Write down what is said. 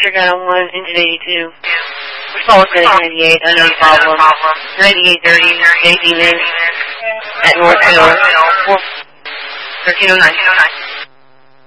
Archer got on 1, engine 82. Response to 98, unknown problem. 9830, JD Min at North Hill. 1309.